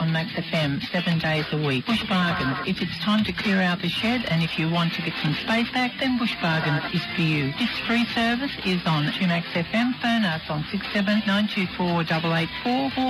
on Max FM 7 days a week. Bush Bargains. If it's time to clear out the shed and if you want to get some space back, then Bush Bargains is for you. This free service is on Max FM. Phone us on 67 924 884 or